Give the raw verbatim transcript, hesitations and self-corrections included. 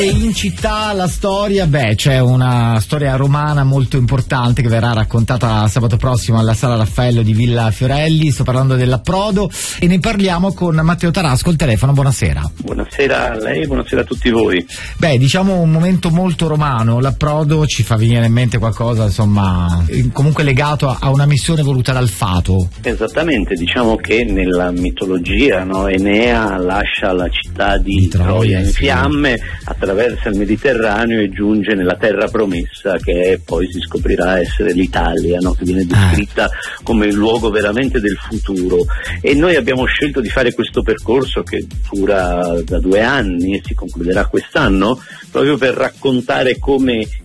E in città la storia, beh, c'è una storia romana molto importante che verrà raccontata sabato prossimo alla Sala Raffaello di Villa Fiorelli. Sto parlando dell'Approdo e ne parliamo con Matteo Tarasco al telefono. Buonasera. Buonasera a lei, buonasera a tutti voi. Beh, diciamo un momento molto romano. L'Approdo ci fa venire in mente qualcosa, insomma, comunque legato a una missione voluta dal fato. Esattamente, diciamo che nella mitologia, no, Enea lascia la città di, di Troia, Troia in sì. fiamme, attraversa il Mediterraneo e giunge nella terra promessa, che poi si scoprirà essere l'Italia, no? Che viene descritta ah. come il luogo veramente del futuro. E noi abbiamo scelto di fare questo percorso che dura da due anni e si concluderà quest'anno, proprio per raccontare come